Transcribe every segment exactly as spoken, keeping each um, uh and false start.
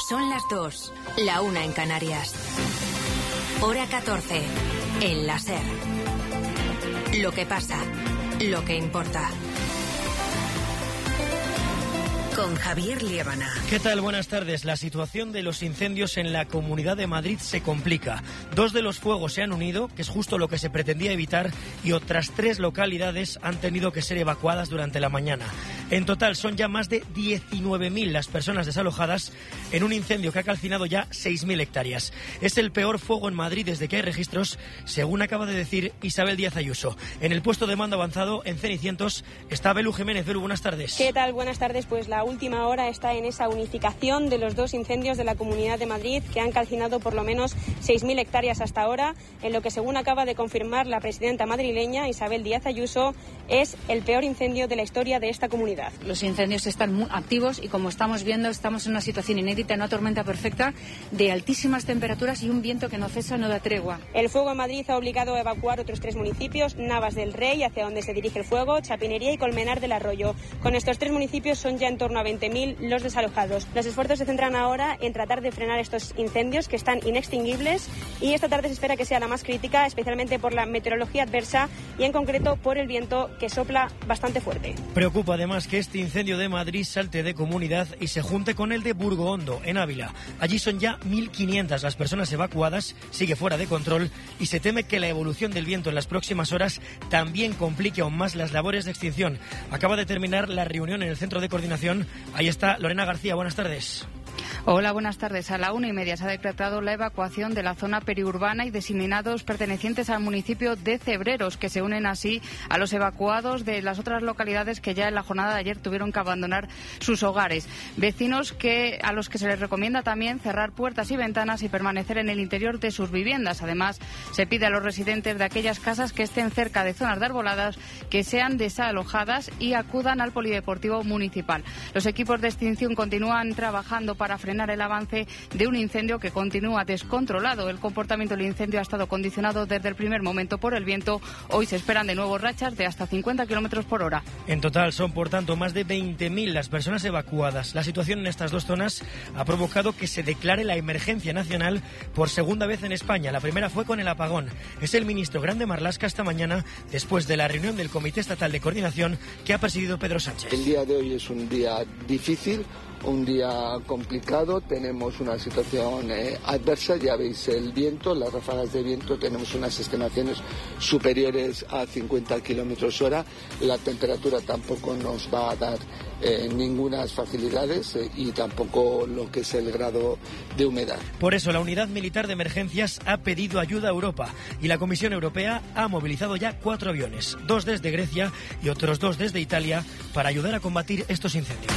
Son las dos, la una en Canarias. Hora catorce, en la SER. Lo que pasa, lo que importa. Con Javier Liébana. ¿Qué tal? Buenas tardes. La situación de los incendios en la Comunidad de Madrid se complica. Dos de los fuegos se han unido, que es justo lo que se pretendía evitar, y otras tres localidades han tenido que ser evacuadas durante la mañana. En total son ya más de diecinueve mil las personas desalojadas en un incendio que ha calcinado ya seis mil hectáreas. Es el peor fuego en Madrid desde que hay registros, según acaba de decir Isabel Díaz Ayuso. En el puesto de mando avanzado, en Cenicientos, está Belu Jiménez. Belu, buenas tardes. ¿Qué tal? Buenas tardes. Pues la última hora está en esa unificación de los dos incendios de la Comunidad de Madrid, que han calcinado por lo menos seis mil hectáreas hasta ahora, en lo que, según acaba de confirmar la presidenta madrileña, Isabel Díaz Ayuso, es el peor incendio de la historia de esta comunidad. Los incendios están muy activos y, como estamos viendo, estamos en una situación inédita, en una tormenta perfecta de altísimas temperaturas y un viento que no cesa, no da tregua. El fuego en Madrid ha obligado a evacuar otros tres municipios: Navas del Rey, hacia donde se dirige el fuego, Chapinería y Colmenar del Arroyo. Con estos tres municipios son ya en torno a veinte mil los desalojados. Los esfuerzos se centran ahora en tratar de frenar estos incendios, que están inextinguibles, y esta tarde se espera que sea la más crítica, especialmente por la meteorología adversa y, en concreto, por el viento que sopla bastante fuerte. Preocupa además que este incendio de Madrid salte de comunidad y se junte con el de Burgohondo, en Ávila. Allí son ya mil quinientas las personas evacuadas, sigue fuera de control, y se teme que la evolución del viento en las próximas horas también complique aún más las labores de extinción. Acaba de terminar la reunión en el centro de coordinación. Ahí está Lorena García, buenas tardes. Hola, buenas tardes. A la una y media se ha decretado la evacuación de la zona periurbana y diseminados pertenecientes al municipio de Cebreros, que se unen así a los evacuados de las otras localidades que ya en la jornada de ayer tuvieron que abandonar sus hogares. Vecinos que a los que se les recomienda también cerrar puertas y ventanas y permanecer en el interior de sus viviendas. Además, se pide a los residentes de aquellas casas que estén cerca de zonas de arboladas que sean desalojadas y acudan al polideportivo municipal. Los equipos de extinción continúan trabajando para frenar el avance de un incendio que continúa descontrolado. El comportamiento del incendio ha estado condicionado desde el primer momento por el viento. Hoy se esperan de nuevo rachas de hasta cincuenta kilómetros por hora. En total son, por tanto, más de veinte mil las personas evacuadas. La situación en estas dos zonas ha provocado que se declare la emergencia nacional por segunda vez en España. La primera fue con el apagón. Es el ministro Grande Marlaska esta mañana, después de la reunión del Comité Estatal de Coordinación que ha presidido Pedro Sánchez. El día de hoy es un día difícil, un día complicado. Tenemos una situación eh, adversa, ya veis el viento, las ráfagas de viento, tenemos unas estimaciones superiores a cincuenta kilómetros hora. La temperatura tampoco nos va a dar eh, ninguna facilidades eh, y tampoco lo que es el grado de humedad. Por eso la Unidad Militar de Emergencias ha pedido ayuda a Europa y la Comisión Europea ha movilizado ya cuatro aviones, dos desde Grecia y otros dos desde Italia, para ayudar a combatir estos incendios.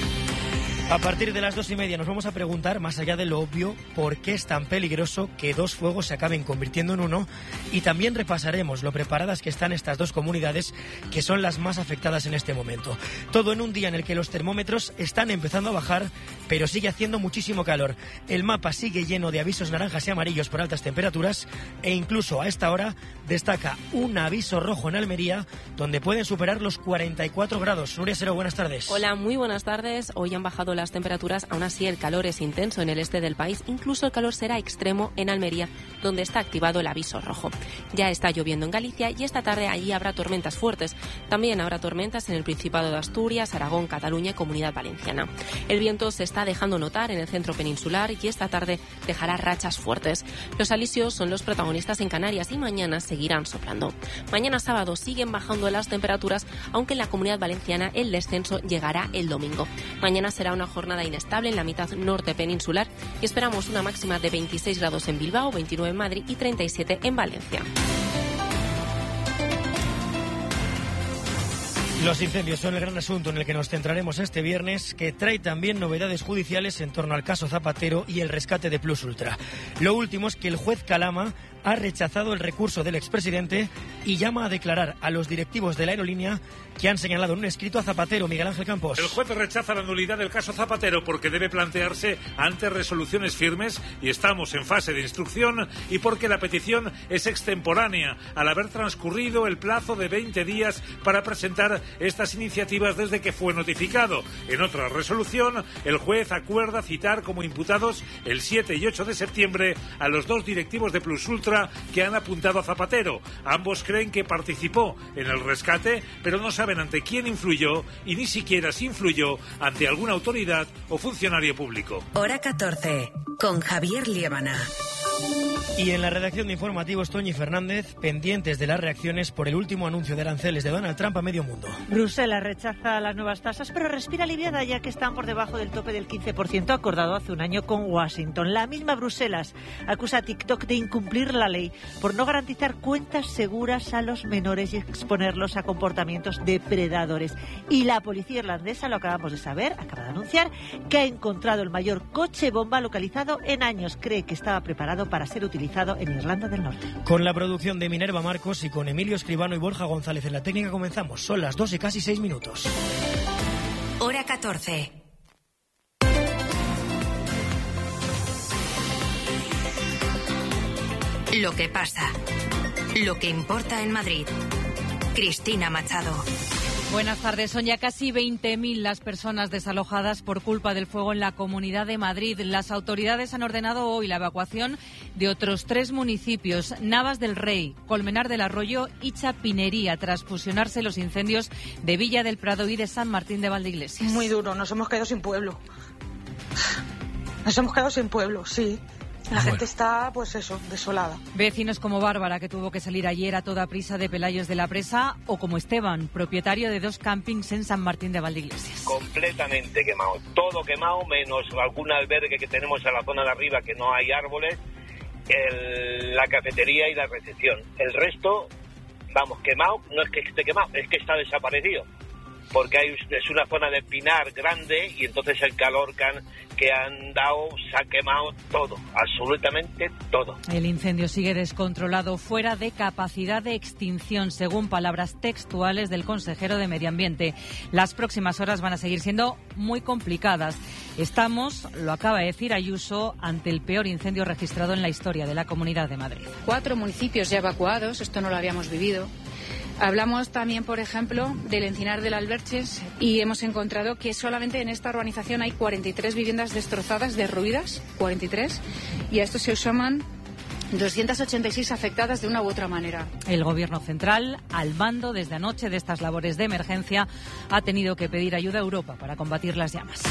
A partir de las dos y media nos vamos a preguntar, más allá de lo obvio, por qué es tan peligroso que dos fuegos se acaben convirtiendo en uno, y también repasaremos lo preparadas que están estas dos comunidades, que son las más afectadas en este momento. Todo en un día en el que los termómetros están empezando a bajar, pero sigue haciendo muchísimo calor. El mapa sigue lleno de avisos naranjas y amarillos por altas temperaturas, e incluso a esta hora destaca un aviso rojo en Almería, donde pueden superar los cuarenta y cuatro grados. Nuria Sero, buenas tardes. Hola, muy buenas tardes. Hoy han bajado las temperaturas, aún así el calor es intenso en el este del país. Incluso el calor será extremo en Almería, donde está activado el aviso rojo. Ya está lloviendo en Galicia y esta tarde allí habrá tormentas fuertes. También habrá tormentas en el Principado de Asturias, Aragón, Cataluña y Comunidad Valenciana. El viento se está dejando notar en el centro peninsular y esta tarde dejará rachas fuertes. Los alisios son los protagonistas en Canarias y mañana seguirán soplando. Mañana sábado siguen bajando las temperaturas, aunque en la Comunidad Valenciana el descenso llegará el domingo. Mañana será una jornada inestable en la mitad norte peninsular y esperamos una máxima de veintiséis grados en Bilbao, veintinueve en Madrid y treinta y siete en Valencia. Los incendios son el gran asunto en el que nos centraremos este viernes, que trae también novedades judiciales en torno al caso Zapatero y el rescate de Plus Ultra. Lo último es que el juez Calama ha rechazado el recurso del expresidente y llama a declarar a los directivos de la aerolínea que han señalado en un escrito a Zapatero. Miguel Ángel Campos. El juez rechaza la nulidad del caso Zapatero porque debe plantearse ante resoluciones firmes y estamos en fase de instrucción, y porque la petición es extemporánea al haber transcurrido el plazo de veinte días para presentar estas iniciativas desde que fue notificado. En otra resolución, el juez acuerda citar como imputados el siete y ocho de septiembre a los dos directivos de Plus Ultra que han apuntado a Zapatero. Ambos creen que participó en el rescate, pero no saben ante quién influyó y ni siquiera si influyó ante alguna autoridad o funcionario público. Hora catorce, con Javier Liébana. Y en la redacción de informativos, Toñi Fernández, pendientes de las reacciones por el último anuncio de aranceles de Donald Trump a medio mundo. Bruselas rechaza las nuevas tasas, pero respira aliviada ya que están por debajo del tope del quince por ciento acordado hace un año con Washington. La misma Bruselas acusa a TikTok de incumplir la ley por no garantizar cuentas seguras a los menores y exponerlos a comportamientos depredadores. Y la policía irlandesa, lo acabamos de saber, acaba de anunciar que ha encontrado el mayor coche bomba localizado en años. Cree que estaba preparado para ser utilizado en Irlanda del Norte. Con la producción de Minerva Marcos y con Emilio Escribano y Borja González en la técnica comenzamos. Son las dos y casi seis minutos. Hora catorce. Lo que pasa. Lo que importa en Madrid. Cristina Machado. Buenas tardes. Son ya casi veinte mil las personas desalojadas por culpa del fuego en la Comunidad de Madrid. Las autoridades han ordenado hoy la evacuación de otros tres municipios, Navas del Rey, Colmenar del Arroyo y Chapinería, tras fusionarse los incendios de Villa del Prado y de San Martín de Valdeiglesias. Muy duro, nos hemos quedado sin pueblo. Nos hemos quedado sin pueblo, sí. La bueno. gente está, pues eso, desolada. Vecinos como Bárbara, que tuvo que salir ayer a toda prisa de Pelayos de la Presa, o como Esteban, propietario de dos campings en San Martín de Valdeiglesias. Completamente quemado, todo quemado, menos algún albergue que tenemos en la zona de arriba que no hay árboles, el, la cafetería y la recepción. El resto, vamos, quemado, no es que esté quemado, es que está desaparecido. Porque hay, es una zona de pinar grande y entonces el calor que han, que han dado se ha quemado todo, absolutamente todo. El incendio sigue descontrolado, fuera de capacidad de extinción, según palabras textuales del consejero de Medio Ambiente. Las próximas horas van a seguir siendo muy complicadas. Estamos, lo acaba de decir Ayuso, ante el peor incendio registrado en la historia de la Comunidad de Madrid. Cuatro municipios ya evacuados, esto no lo habíamos vivido. Hablamos también, por ejemplo, del Encinar del Alberches y hemos encontrado que solamente en esta urbanización hay cuarenta y tres viviendas destrozadas, derruidas, cuarenta y tres, y a esto se suman doscientas ochenta y seis afectadas de una u otra manera. El Gobierno central, al mando desde anoche de estas labores de emergencia, ha tenido que pedir ayuda a Europa para combatir las llamas.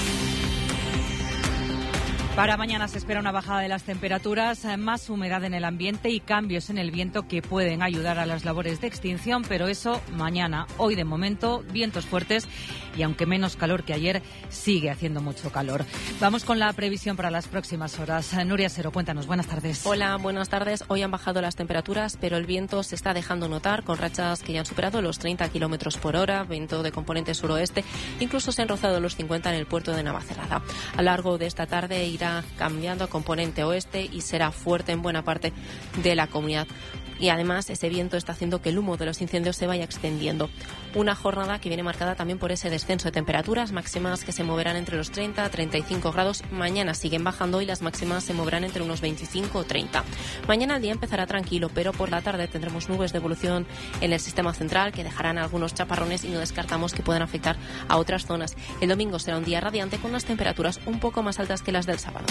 Para mañana se espera una bajada de las temperaturas, más humedad en el ambiente y cambios en el viento que pueden ayudar a las labores de extinción, pero eso mañana. Hoy, de momento, vientos fuertes y aunque menos calor que ayer, sigue haciendo mucho calor. Vamos con la previsión para las próximas horas. Nuria Sero, cuéntanos. Buenas tardes. Hola, buenas tardes. Hoy han bajado las temperaturas, pero el viento se está dejando notar con rachas que ya han superado los treinta kilómetros por hora, viento de componente suroeste, incluso se han rozado los cincuenta en el puerto de Navacerrada. A lo largo de esta tarde irá cambiando a componente oeste y será fuerte en buena parte de la comunidad. Y además ese viento está haciendo que el humo de los incendios se vaya extendiendo. Una jornada que viene marcada también por ese descenso de temperaturas, máximas que se moverán entre los treinta a treinta y cinco grados. Mañana siguen bajando y las máximas se moverán entre unos veinticinco o treinta. Mañana el día empezará tranquilo, pero por la tarde tendremos nubes de evolución en el sistema central que dejarán algunos chaparrones y no descartamos que puedan afectar a otras zonas. El domingo será un día radiante con unas temperaturas un poco más altas que las del sábado.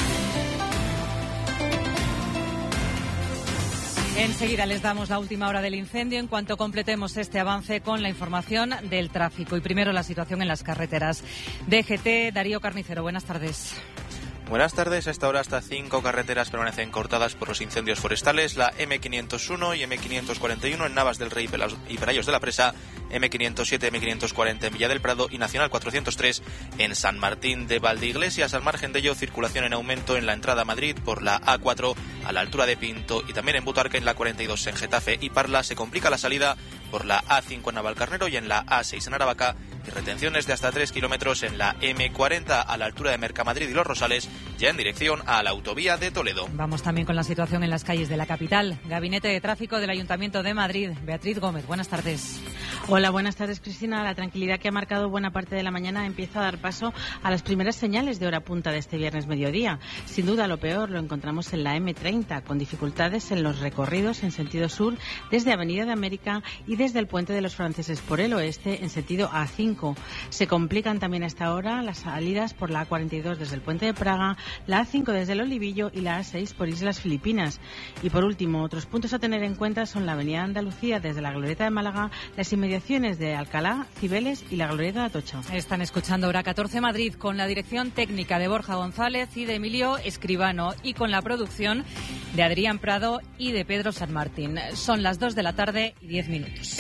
Enseguida les damos la última hora del incendio en cuanto completemos este avance con la información del tráfico. Y primero la situación en las carreteras. D G T, Darío Carnicero, buenas tardes. Buenas tardes. A esta hora hasta cinco carreteras permanecen cortadas por los incendios forestales. La eme quinientos uno y eme quinientos cuarenta y uno en Navas del Rey y Pelayos de la Presa, eme quinientos siete, eme quinientos cuarenta en Villa del Prado y Nacional cuatrocientos tres en San Martín de Valdeiglesias. Al margen de ello, circulación en aumento en la entrada a Madrid por la A cuatro a la altura de Pinto y también en Butarque en la cuarenta y dos en Getafe y Parla. Se complica la salida por la A cinco en Navalcarnero y en la A seis en Aravaca y retenciones de hasta tres kilómetros en la eme cuarenta a la altura de Mercamadrid y Los Rosales, ya en dirección a la autovía de Toledo. Vamos también con la situación en las calles de la capital. Gabinete de Tráfico del Ayuntamiento de Madrid. Beatriz Gómez, buenas tardes. Hola, buenas tardes, Cristina. La tranquilidad que ha marcado buena parte de la mañana empieza a dar paso a las primeras señales de hora punta de este viernes mediodía. Sin duda, lo peor lo encontramos en la eme treinta, con dificultades en los recorridos en sentido sur desde Avenida de América y desde el Puente de los Franceses por el oeste en sentido a cinco. Se complican también a esta hora las salidas por la a cuarenta y dos desde el Puente de Praga, la a cinco desde el Olivillo y la a seis por Islas Filipinas. Y por último, otros puntos a tener en cuenta son la Avenida Andalucía desde la Glorieta de Málaga, las inmediaciones de Alcalá, Cibeles y la Glorieta de Atocha. Están escuchando Hora catorce Madrid con la dirección técnica de Borja González y de Emilio Escribano y con la producción de Adrián Prado y de Pedro San Martín. Son las dos de la tarde y diez minutos.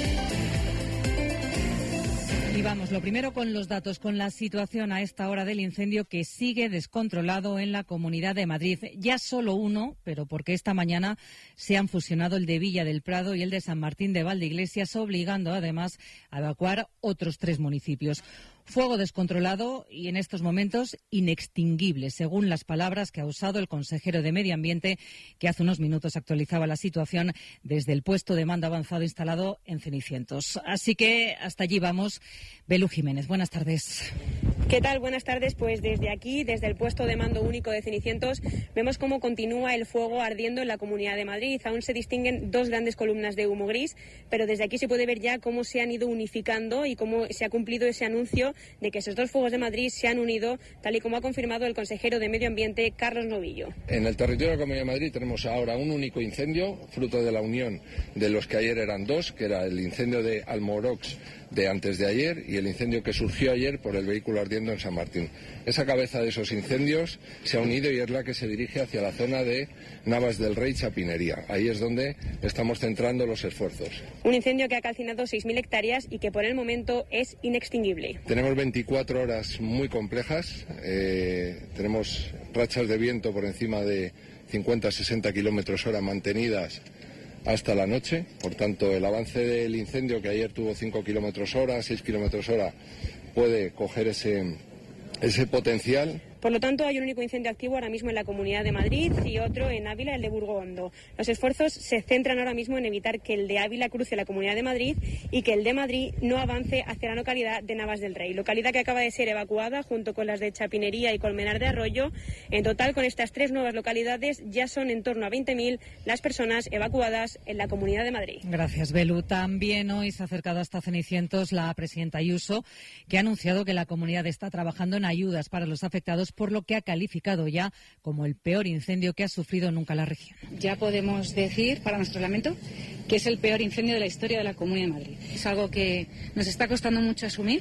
Y vamos, lo primero con los datos, con la situación a esta hora del incendio que sigue descontrolado en la Comunidad de Madrid. Ya solo uno, pero porque esta mañana se han fusionado el de Villa del Prado y el de San Martín de Valdeiglesias, obligando además a evacuar otros tres municipios. Fuego descontrolado y en estos momentos inextinguible, según las palabras que ha usado el consejero de Medio Ambiente, que hace unos minutos actualizaba la situación desde el puesto de mando avanzado instalado en Cenicientos. Así que hasta allí vamos. Belú Jiménez, buenas tardes. ¿Qué tal? Buenas tardes. Pues desde aquí, desde el puesto de mando único de Cenicientos, vemos cómo continúa el fuego ardiendo en la Comunidad de Madrid. Aún se distinguen dos grandes columnas de humo gris, pero desde aquí se puede ver ya cómo se han ido unificando y cómo se ha cumplido ese anuncio de que esos dos fuegos de Madrid se han unido, tal y como ha confirmado el consejero de Medio Ambiente, Carlos Novillo. En el territorio de la Comunidad de Madrid tenemos ahora un único incendio, fruto de la unión de los que ayer eran dos, que era el incendio de Almorox de antes de ayer y el incendio que surgió ayer por el vehículo ardiendo en San Martín. Esa cabeza de esos incendios se ha unido y es la que se dirige hacia la zona de Navas del Rey, Chapinería. Ahí es donde estamos centrando los esfuerzos. Un incendio que ha calcinado seis mil hectáreas y que por el momento es inextinguible. Tenemos veinticuatro horas muy complejas, eh, tenemos rachas de viento por encima de cincuenta a sesenta kilómetros hora mantenidas hasta la noche, por tanto el avance del incendio, que ayer tuvo cinco kilómetros hora, seis kilómetros hora, puede coger ese, ese potencial. Por lo tanto, hay un único incendio activo ahora mismo en la Comunidad de Madrid y otro en Ávila, el de Burgo Hondo. Los esfuerzos se centran ahora mismo en evitar que el de Ávila cruce la Comunidad de Madrid y que el de Madrid no avance hacia la localidad de Navas del Rey, localidad que acaba de ser evacuada junto con las de Chapinería y Colmenar de Arroyo. En total, con estas tres nuevas localidades, ya son en torno a veinte mil las personas evacuadas en la Comunidad de Madrid. Gracias, Belú. También hoy se ha acercado hasta Cenicientos la presidenta Ayuso, que ha anunciado que la comunidad está trabajando en ayudas para los afectados, por lo que ha calificado ya como el peor incendio que ha sufrido nunca la región. Ya podemos decir, para nuestro lamento, que es el peor incendio de la historia de la Comunidad de Madrid. Es algo que nos está costando mucho asumir.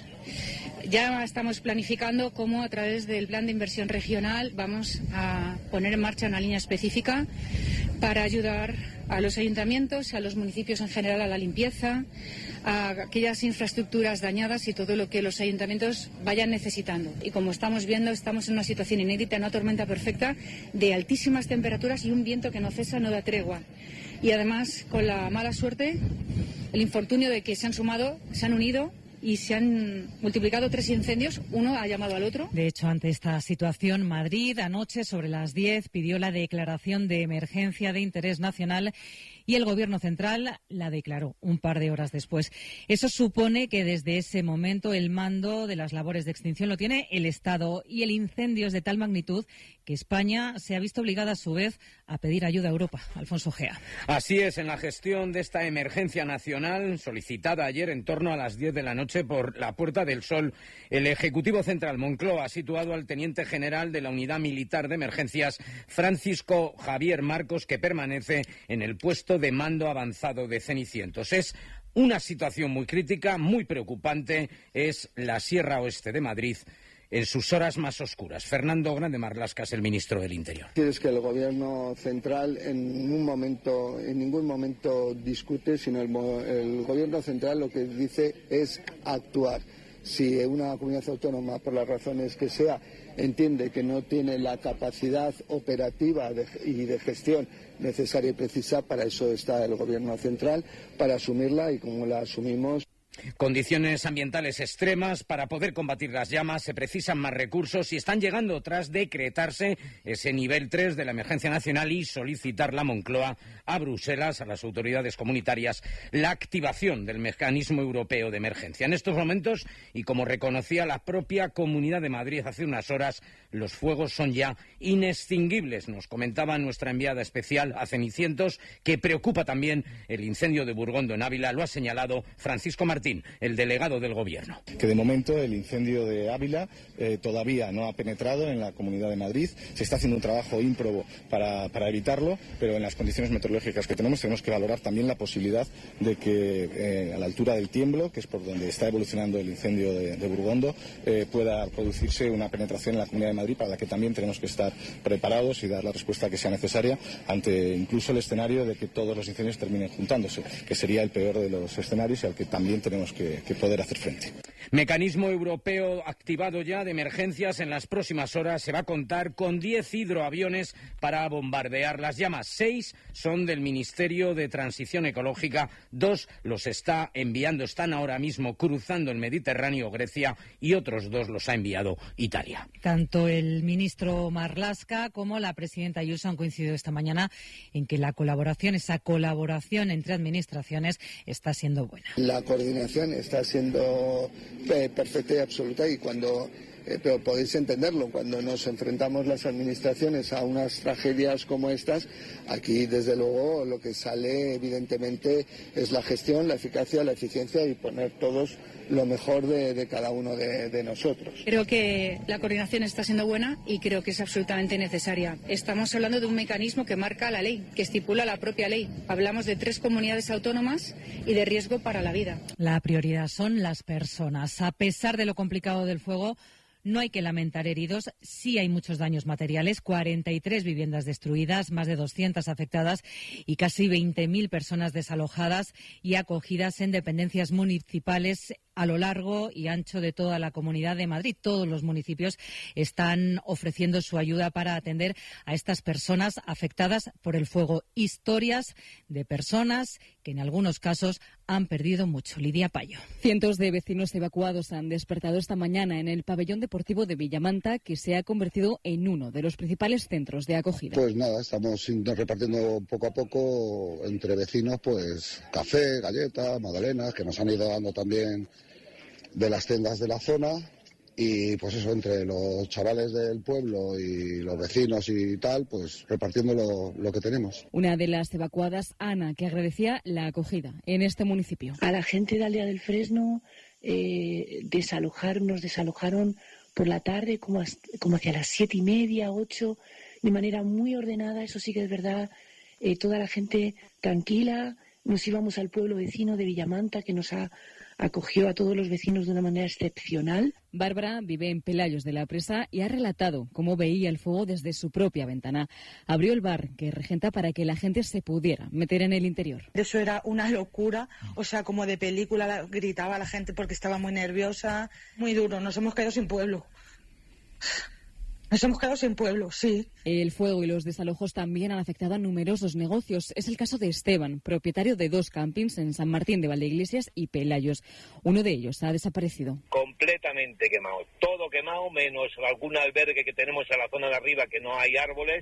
Ya estamos planificando cómo, a través del plan de inversión regional, vamos a poner en marcha una línea específica para ayudar a los ayuntamientos, a los municipios en general, a la limpieza, a aquellas infraestructuras dañadas y todo lo que los ayuntamientos vayan necesitando. Y como estamos viendo, estamos en una situación inédita, una tormenta perfecta de altísimas temperaturas y un viento que no cesa, no da tregua. Y además, con la mala suerte, el infortunio de que se han sumado, se han unido y se han multiplicado tres incendios, uno ha llamado al otro. De hecho, ante esta situación, Madrid anoche sobre las diez pidió la declaración de emergencia de interés nacional y el Gobierno central la declaró un par de horas después. Eso supone que desde ese momento el mando de las labores de extinción lo tiene el Estado y el incendio es de tal magnitud que España se ha visto obligada a su vez a pedir ayuda a Europa. Alfonso Gea. Así es, en la gestión de esta emergencia nacional solicitada ayer en torno a las diez de la noche por la Puerta del Sol, el Ejecutivo Central Moncloa ha situado al teniente general de la Unidad Militar de Emergencias, Francisco Javier Marcos, que permanece en el puesto de mando avanzado de Cenicientos. Es una situación muy crítica, muy preocupante, es la Sierra Oeste de Madrid en sus horas más oscuras. Fernando Grande Marlaska, el ministro del Interior. Es que el Gobierno central en ningún momento, en ningún momento discute, sino el, el Gobierno central lo que dice es actuar. Si una comunidad autónoma, por las razones que sea, entiende que no tiene la capacidad operativa de, y de gestión necesaria y precisa, para eso está el Gobierno central, para asumirla, y como la asumimos. Condiciones ambientales extremas. Para poder combatir las llamas se precisan más recursos y están llegando tras decretarse ese nivel tres de la emergencia nacional y solicitar la Moncloa a Bruselas, a las autoridades comunitarias, la activación del mecanismo europeo de emergencia. En estos momentos, y como reconocía la propia Comunidad de Madrid hace unas horas, los fuegos son ya inextinguibles. Nos comentaba nuestra enviada especial a Cenicientos que preocupa también el incendio de Burgondo en Ávila. Lo ha señalado Francisco Martín, el delegado del Gobierno. Que de momento el incendio de Ávila eh, todavía no ha penetrado en la Comunidad de Madrid. Se está haciendo un trabajo ímprobo para, para evitarlo, pero en las condiciones meteorológicas que tenemos tenemos que valorar también la posibilidad de que eh, a la altura del Tiemblo, que es por donde está evolucionando el incendio de, de Burgondo, eh, pueda producirse una penetración en la Comunidad de Madrid, para la que también tenemos que estar preparados y dar la respuesta que sea necesaria ante incluso el escenario de que todos los incendios terminen juntándose, que sería el peor de los escenarios y al que también tenemos que, que poder hacer frente. Mecanismo europeo activado ya de emergencias. En las próximas horas se va a contar con diez hidroaviones para bombardear las llamas. Seis son del Ministerio de Transición Ecológica, dos los está enviando, están ahora mismo cruzando el Mediterráneo, Grecia, y otros dos los ha enviado Italia. Tanto el ministro Marlaska como la presidenta Ayuso han coincidido esta mañana en que la colaboración, esa colaboración entre administraciones está siendo buena. La coordinación está siendo eh, perfecta y absoluta, y cuando eh, pero podéis entenderlo, cuando nos enfrentamos las administraciones a unas tragedias como estas, aquí desde luego lo que sale evidentemente es la gestión, la eficacia, la eficiencia y poner todos lo mejor de, de cada uno de, de nosotros. Creo que la coordinación está siendo buena y creo que es absolutamente necesaria. Estamos hablando de un mecanismo que marca la ley, que estipula la propia ley. Hablamos de tres comunidades autónomas y de riesgo para la vida. La prioridad son las personas. A pesar de lo complicado del fuego, no hay que lamentar heridos, sí hay muchos daños materiales, cuarenta y tres viviendas destruidas, más de doscientas afectadas y casi veinte mil personas desalojadas y acogidas en dependencias municipales a lo largo y ancho de toda la Comunidad de Madrid. Todos los municipios están ofreciendo su ayuda para atender a estas personas afectadas por el fuego. Historias de personas que en algunos casos han perdido mucho. Lidia Payo. Cientos de vecinos evacuados han despertado esta mañana en el pabellón deportivo de Villamanta, que se ha convertido en uno de los principales centros de acogida. Pues nada, estamos repartiendo poco a poco entre vecinos pues café, galletas, magdalenas, que nos han ido dando también de las tiendas de la zona, y pues eso, entre los chavales del pueblo y los vecinos y tal, pues repartiendo lo, lo que tenemos. Una de las evacuadas, Ana, que agradecía la acogida en este municipio. A la gente de Aldea del Fresno eh, desalojar, nos desalojaron por la tarde, como, como hacia las siete y media, ocho, de manera muy ordenada, eso sí que es verdad, eh, toda la gente tranquila. Nos íbamos al pueblo vecino de Villamanta, que nos ha acogió a todos los vecinos de una manera excepcional. Bárbara vive en Pelayos de la Presa y ha relatado cómo veía el fuego desde su propia ventana. Abrió el bar que regenta para que la gente se pudiera meter en el interior. Eso era una locura, o sea, como de película, gritaba la gente porque estaba muy nerviosa, muy duro. Nos hemos quedado sin pueblo. Nos hemos quedado sin pueblo, sí. El fuego y los desalojos también han afectado a numerosos negocios. Es el caso de Esteban, propietario de dos campings en San Martín de Valdeiglesias y Pelayos. Uno de ellos ha desaparecido. Completamente quemado. Todo quemado, menos algún albergue que tenemos en la zona de arriba que no hay árboles,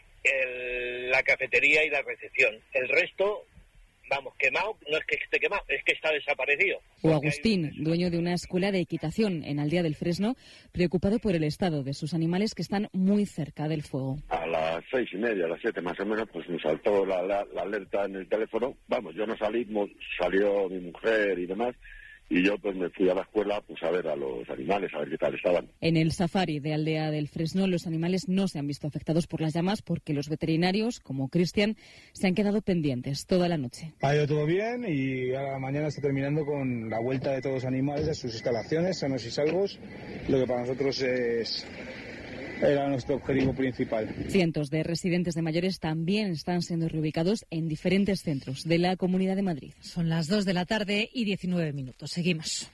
el, la cafetería y la recepción. El resto, vamos, quemado, no es que esté quemado, es que está desaparecido. O Agustín, dueño de una escuela de equitación en Aldea del Fresno, preocupado por el estado de sus animales que están muy cerca del fuego. A las seis y media, a las siete más o menos, pues me saltó la, la, la alerta en el teléfono. Vamos, yo no salí, salió mi mujer y demás. Y yo pues me fui a la escuela pues a ver a los animales, a ver qué tal estaban. En el safari de Aldea del Fresno los animales no se han visto afectados por las llamas porque los veterinarios, como Cristian, se han quedado pendientes toda la noche. Ha ido todo bien y a la mañana está terminando con la vuelta de todos los animales a sus instalaciones, sanos y salvos, lo que para nosotros es... era nuestro objetivo principal. Cientos de residentes de mayores también están siendo reubicados en diferentes centros de la Comunidad de Madrid. Son las dos de la tarde y diecinueve minutos. Seguimos.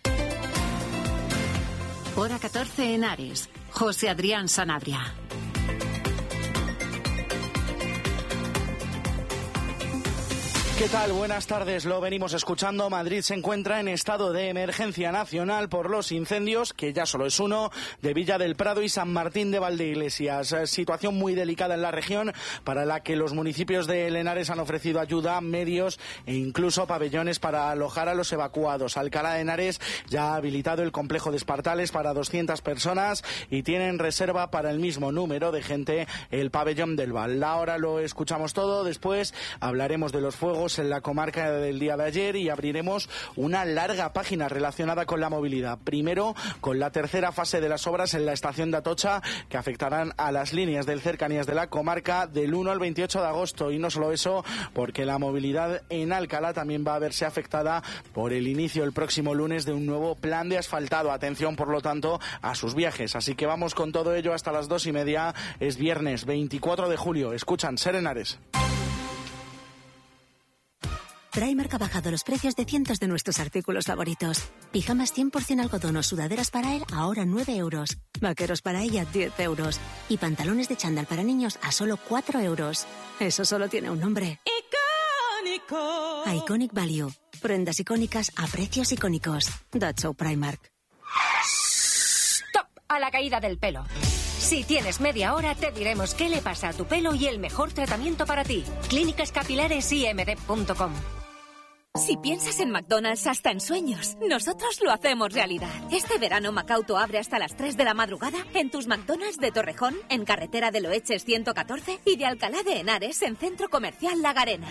Hora catorce en Ares. José Adrián Sanabria. ¿Qué tal? Buenas tardes. Lo venimos escuchando. Madrid se encuentra en estado de emergencia nacional por los incendios, que ya solo es uno, de Villa del Prado y San Martín de Valdeiglesias. Situación muy delicada en la región, para la que los municipios de Henares han ofrecido ayuda, medios e incluso pabellones para alojar a los evacuados. Alcalá de Henares ya ha habilitado el complejo de Espartales para doscientas personas y tiene en reserva para el mismo número de gente el pabellón del Val. Ahora lo escuchamos todo. Después hablaremos de los fuegos en la comarca del día de ayer y abriremos una larga página relacionada con la movilidad. Primero, con la tercera fase de las obras en la estación de Atocha, que afectarán a las líneas del cercanías de la comarca del uno al veintiocho de agosto. Y no solo eso, porque la movilidad en Alcalá también va a verse afectada por el inicio el próximo lunes de un nuevo plan de asfaltado. Atención, por lo tanto, a sus viajes. Así que vamos con todo ello hasta las dos y media. Es viernes veinticuatro de julio. Escuchan Ser Henares. Primark ha bajado los precios de cientos de nuestros artículos favoritos. Pijamas cien por ciento algodón o sudaderas para él ahora nueve euros. Vaqueros para ella diez euros. Y pantalones de chándal para niños a solo cuatro euros. Eso solo tiene un nombre. ¡Icónico! Iconic Value. Prendas icónicas a precios icónicos. That's so Primark. ¡Stop! A la caída del pelo. Si tienes media hora, te diremos qué le pasa a tu pelo y el mejor tratamiento para ti. Clínicas Capilares I M D punto com. Si piensas en McDonald's hasta en sueños, nosotros lo hacemos realidad. Este verano Macauto abre hasta las tres de la madrugada en tus McDonald's de Torrejón, en carretera de Loeches ciento catorce, y de Alcalá de Henares en Centro Comercial La Garena.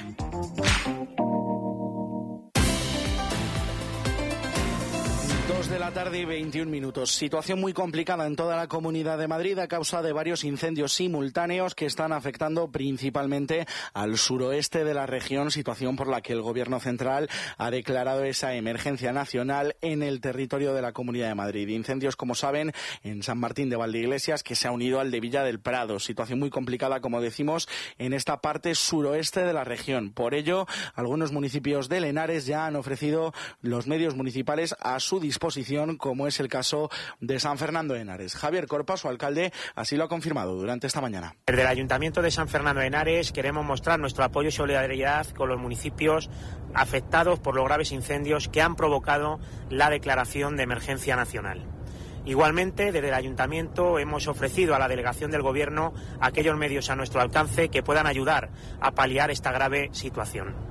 dos de la tarde y veintiún minutos. Situación muy complicada en toda la Comunidad de Madrid a causa de varios incendios simultáneos que están afectando principalmente al suroeste de la región, situación por la que el Gobierno central ha declarado esa emergencia nacional en el territorio de la Comunidad de Madrid. Incendios, como saben, en San Martín de Valdeiglesias, que se ha unido al de Villa del Prado. Situación muy complicada, como decimos, en esta parte suroeste de la región. Por ello, algunos municipios de Henares ya han ofrecido los medios municipales a su disposición, como es el caso de San Fernando de Henares. Javier Corpa, su alcalde, así lo ha confirmado durante esta mañana. Desde el Ayuntamiento de San Fernando de Henares queremos mostrar nuestro apoyo y solidaridad con los municipios afectados por los graves incendios que han provocado la declaración de emergencia nacional. Igualmente, desde el Ayuntamiento hemos ofrecido a la delegación del Gobierno aquellos medios a nuestro alcance que puedan ayudar a paliar esta grave situación.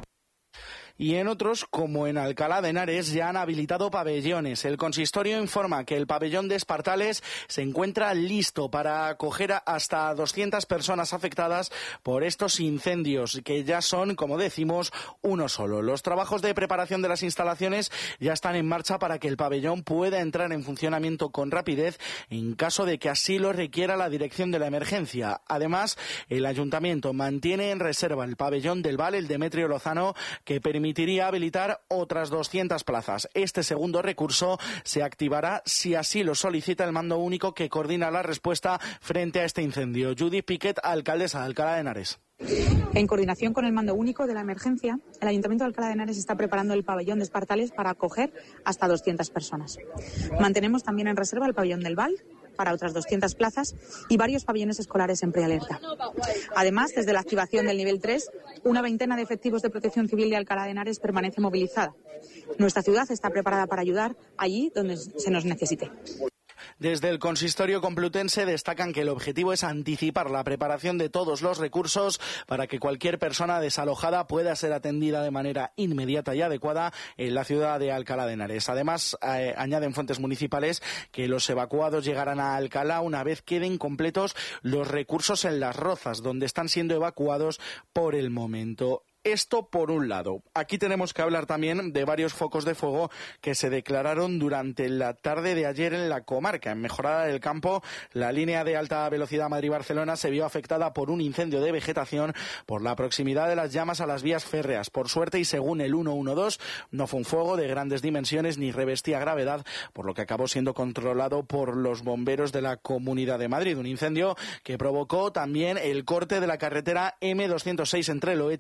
Y en otros, como en Alcalá de Henares, ya han habilitado pabellones. El consistorio informa que el pabellón de Espartales se encuentra listo para acoger a hasta doscientas personas afectadas por estos incendios, que ya son, como decimos, uno solo. Los trabajos de preparación de las instalaciones ya están en marcha para que el pabellón pueda entrar en funcionamiento con rapidez en caso de que así lo requiera la dirección de la emergencia. Además, el Ayuntamiento mantiene en reserva el pabellón del Val, el Demetrio Lozano, que permite permitiría habilitar otras doscientas plazas. Este segundo recurso se activará si así lo solicita el mando único que coordina la respuesta frente a este incendio. Judith Piquet, alcaldesa de Alcalá de Henares. En coordinación con el mando único de la emergencia, el Ayuntamiento de Alcalá de Henares está preparando el pabellón de Espartales para acoger hasta doscientas personas. Mantenemos también en reserva el pabellón del Val para otras doscientas plazas y varios pabellones escolares en prealerta. Además, desde la activación del nivel tres, una veintena de efectivos de Protección Civil de Alcalá de Henares permanece movilizada. Nuestra ciudad está preparada para ayudar allí donde se nos necesite. Desde el consistorio complutense destacan que el objetivo es anticipar la preparación de todos los recursos para que cualquier persona desalojada pueda ser atendida de manera inmediata y adecuada en la ciudad de Alcalá de Henares. Además, eh, añaden fuentes municipales que los evacuados llegarán a Alcalá una vez queden completos los recursos en Las Rozas, donde están siendo evacuados por el momento. Esto por un lado. Aquí tenemos que hablar también de varios focos de fuego que se declararon durante la tarde de ayer en la comarca. En Mejorada del Campo, la línea de alta velocidad Madrid-Barcelona se vio afectada por un incendio de vegetación por la proximidad de las llamas a las vías férreas. Por suerte, y según el ciento doce, no fue un fuego de grandes dimensiones ni revestía gravedad, por lo que acabó siendo controlado por los bomberos de la Comunidad de Madrid. Un incendio que provocó también el corte de la carretera eme doscientos seis entre Loeches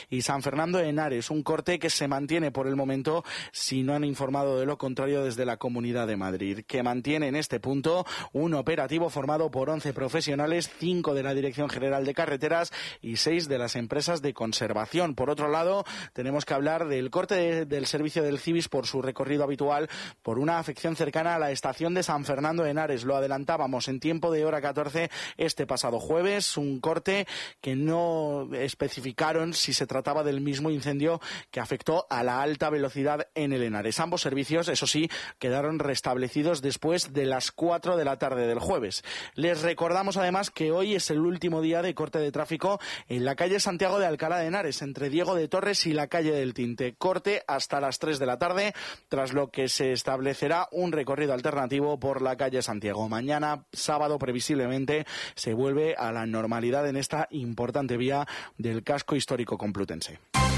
y San Fernando de Henares. Un corte que se mantiene por el momento, si no han informado de lo contrario desde la Comunidad de Madrid, que mantiene en este punto un operativo formado por once profesionales, cinco de la Dirección General de Carreteras y seis de las empresas de conservación. Por otro lado, tenemos que hablar del corte de, del servicio del Cibis por su recorrido habitual por una afección cercana a la estación de San Fernando de Henares. Lo adelantábamos en tiempo de hora catorce este pasado jueves, un corte que no especificaron si se trataba del mismo incendio que afectó a la alta velocidad en el Henares. Ambos servicios, eso sí, quedaron restablecidos después de las cuatro de la tarde del jueves. Les recordamos además que hoy es el último día de corte de tráfico en la calle Santiago de Alcalá de Henares, entre Diego de Torres y la calle del Tinte. Corte hasta las tres de la tarde, tras lo que se establecerá un recorrido alternativo por la calle Santiago. Mañana, sábado, previsiblemente, se vuelve a la normalidad en esta importante vía del casco histórico complutense.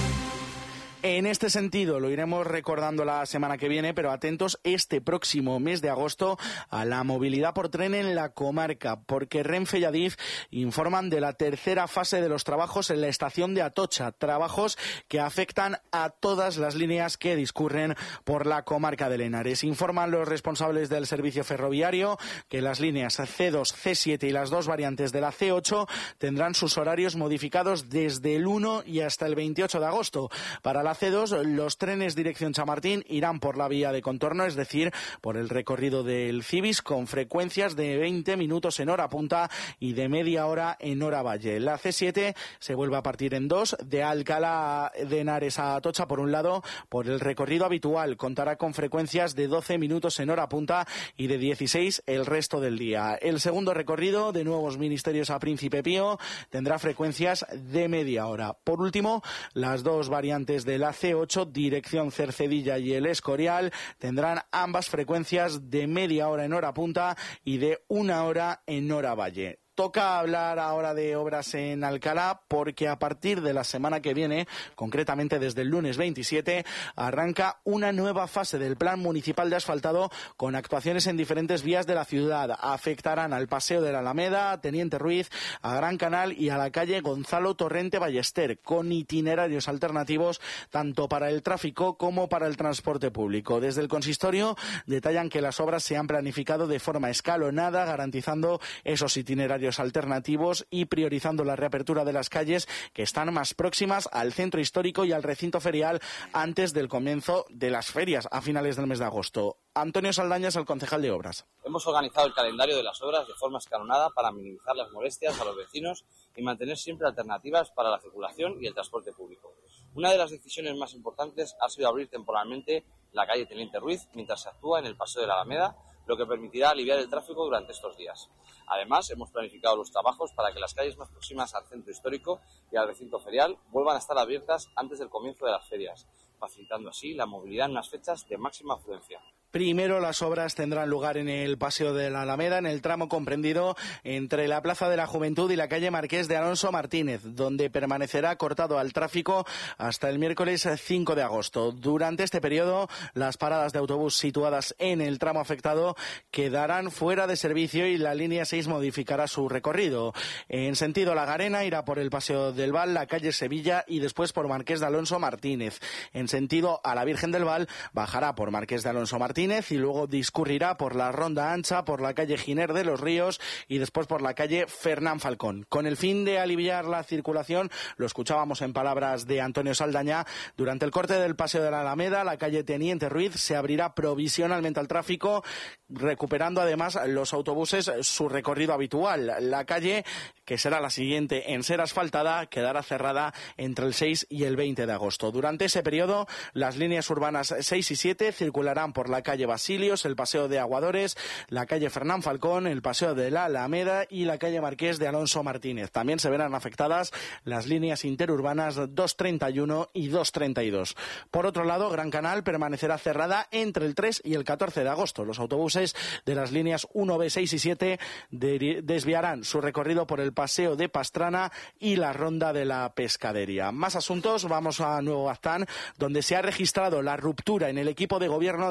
En este sentido, lo iremos recordando la semana que viene, pero atentos este próximo mes de agosto a la movilidad por tren en la comarca, porque Renfe y Adif informan de la tercera fase de los trabajos en la estación de Atocha, trabajos que afectan a todas las líneas que discurren por la comarca del Henares. Informan los responsables del servicio ferroviario que las líneas ce dos, ce siete y las dos variantes de la ce ocho tendrán sus horarios modificados desde el uno y hasta el veintiocho de agosto. Para la ce dos, los trenes dirección Chamartín irán por la vía de contorno, es decir, por el recorrido del Cibis, con frecuencias de veinte minutos en hora punta y de media hora en hora valle. La ce siete se vuelve a partir en dos, de Alcalá de Henares a Atocha, por un lado, por el recorrido habitual. Contará con frecuencias de doce minutos en hora punta y de dieciséis el resto del día. El segundo recorrido, de Nuevos Ministerios a Príncipe Pío, tendrá frecuencias de media hora. Por último, las dos variantes de la ce ocho, dirección Cercedilla y el Escorial, tendrán ambas frecuencias de media hora en hora punta y de una hora en hora valle. Toca hablar ahora de obras en Alcalá, porque a partir de la semana que viene, concretamente desde el lunes veintisiete, arranca una nueva fase del Plan Municipal de Asfaltado con actuaciones en diferentes vías de la ciudad. Afectarán al Paseo de la Alameda, a Teniente Ruiz, a Gran Canal y a la calle Gonzalo Torrente Ballester, con itinerarios alternativos tanto para el tráfico como para el transporte público. Desde el consistorio detallan que las obras se han planificado de forma escalonada, garantizando esos itinerarios alternativos y priorizando la reapertura de las calles que están más próximas al centro histórico y al recinto ferial antes del comienzo de las ferias a finales del mes de agosto. Antonio Saldaña es el concejal de Obras. Hemos organizado el calendario de las obras de forma escalonada para minimizar las molestias a los vecinos y mantener siempre alternativas para la circulación y el transporte público. Una de las decisiones más importantes ha sido abrir temporalmente la calle Teniente Ruiz mientras se actúa en el Paseo de la Alameda, lo que permitirá aliviar el tráfico durante estos días. Además, hemos planificado los trabajos para que las calles más próximas al centro histórico y al recinto ferial vuelvan a estar abiertas antes del comienzo de las ferias, facilitando así la movilidad en unas fechas de máxima afluencia. Primero, las obras tendrán lugar en el Paseo de la Alameda, en el tramo comprendido entre la Plaza de la Juventud y la calle Marqués de Alonso Martínez, donde permanecerá cortado al tráfico hasta el miércoles cinco de agosto. Durante este periodo, las paradas de autobús situadas en el tramo afectado quedarán fuera de servicio y la línea seis modificará su recorrido. En sentido La Garena irá por el Paseo del Val, la calle Sevilla y después por Marqués de Alonso Martínez. En sentido a la Virgen del Val, bajará por Marqués de Alonso Martínez y luego discurrirá por la Ronda Ancha, por la calle Giner de los Ríos y después por la calle Fernán Falcón. Con el fin de aliviar la circulación, lo escuchábamos en palabras de Antonio Saldaña, durante el corte del Paseo de la Alameda, la calle Teniente Ruiz se abrirá provisionalmente al tráfico, recuperando además los autobuses su recorrido habitual. La calle, que será la siguiente en ser asfaltada, quedará cerrada entre el seis y el veinte de agosto. Durante ese periodo, las líneas urbanas seis y siete circularán por la calle calle Basilios, el Paseo de Aguadores, la calle Fernán Falcón, el Paseo de la Alameda y la calle Marqués de Alonso Martínez. También se verán afectadas las líneas interurbanas dos treinta y uno y dos treinta y dos. Por otro lado, Gran Canal permanecerá cerrada entre el tres y el catorce de agosto. Los autobuses de las líneas uno be, seis y siete desviarán su recorrido por el Paseo de Pastrana y la Ronda de la Pescadería. Más asuntos, vamos a Nuevo Baztán, donde se ha registrado la ruptura en el equipo de gobierno de la localidad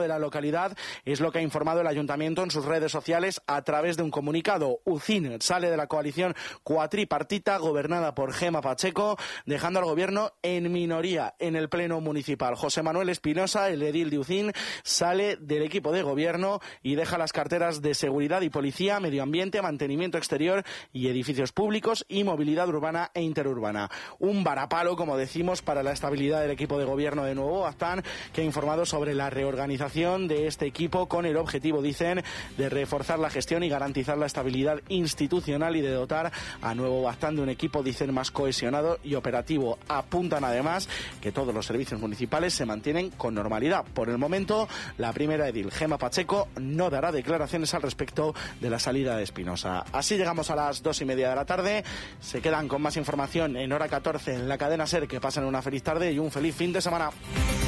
seguridad, es lo que ha informado el Ayuntamiento en sus redes sociales a través de un comunicado. U C I N sale de la coalición cuatripartita gobernada por Gema Pacheco, dejando al gobierno en minoría en el Pleno Municipal. José Manuel Espinosa, el edil de U C I N, sale del equipo de gobierno y deja las carteras de seguridad y policía, medio ambiente, mantenimiento exterior y edificios públicos y movilidad urbana e interurbana. Un varapalo, como decimos, para la estabilidad del equipo de gobierno de Nuevo Baztán, que ha informado sobre la reorganización de este equipo con el objetivo, dicen, de reforzar la gestión y garantizar la estabilidad institucional y de dotar a Nuevo Baztán de un equipo, dicen, más cohesionado y operativo. Apuntan además que todos los servicios municipales se mantienen con normalidad. Por el momento, la primera edil, Gema Pacheco, no dará declaraciones al respecto de la salida de Espinosa. Así llegamos a las dos y media de la tarde. Se quedan con más información en hora catorce en la cadena SER. Que pasen una feliz tarde y un feliz fin de semana.